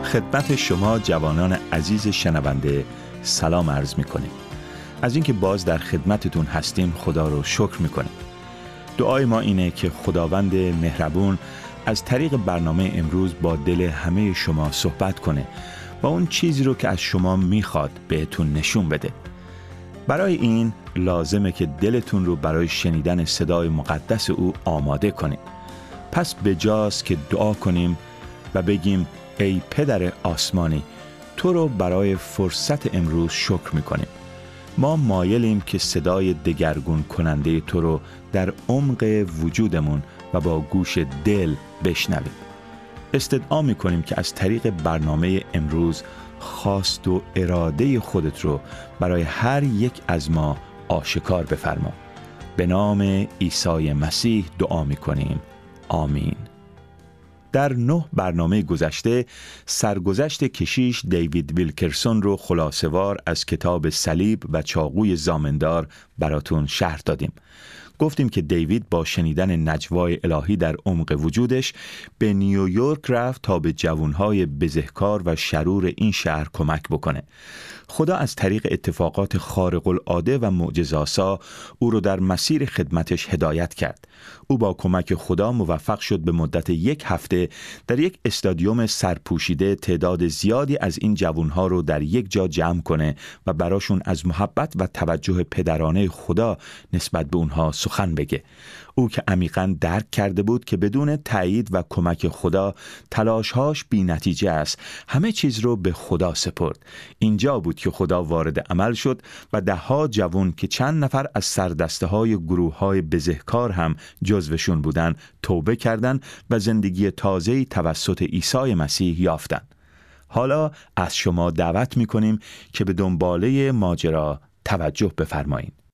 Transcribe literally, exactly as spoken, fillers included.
خدمت شما جوانان عزیز شنونده سلام عرض می‌کنیم. از اینکه باز در خدمتتون هستیم خدا رو شکر می‌کنیم. دعای ما اینه که خداوند مهربون از طریق برنامه امروز با دل همه شما صحبت کنه و اون چیزی رو که از شما میخواد بهتون نشون بده. برای این لازمه که دلتون رو برای شنیدن صدای مقدس او آماده کنید. پس بجاست که دعا کنیم و بگیم ای پدر آسمانی، تو رو برای فرصت امروز شکر میکنیم. ما مایلیم که صدای دگرگون کننده تو رو در عمق وجودمون و با گوش دل بشنویم. استدعا میکنیم که از طریق برنامه امروز خواست و اراده خودت رو برای هر یک از ما آشکار بفرما. به نام عیسی مسیح دعا میکنیم. آمین. در نه برنامه گذشته سرگذشت کشیش دیوید ویلکرسون رو خلاصه‌وار از کتاب صلیب و چاقوی زامندار براتون شرح دادیم. گفتیم که دیوید با شنیدن نجوای الهی در عمق وجودش به نیویورک رفت تا به جوانهای بزهکار و شرور این شهر کمک بکنه. خدا از طریق اتفاقات خارق العاده و معجزه‌آسا او رو در مسیر خدمتش هدایت کرد. او با کمک خدا موفق شد به مدت یک هفته در یک استادیوم سرپوشیده تعداد زیادی از این جوانها رو در یک جا جمع کنه و براشون از محبت و توجه پدرانه خدا نسبت به اونها سخن بگه. او که عمیقاً درک کرده بود که بدون تایید و کمک خدا تلاش‌هاش بی نتیجه است، همه چیز رو به خدا سپرد. اینجا بود که خدا وارد عمل شد و ده‌ها جوان که چند نفر از سردسته‌های گروه‌های بزهکار هم جزوشون بودن توبه کردند و زندگی تازه‌ای توسط عیسی مسیح یافتند. حالا از شما دعوت می‌کنیم که به دنباله ماجرا توجه بفرمایید.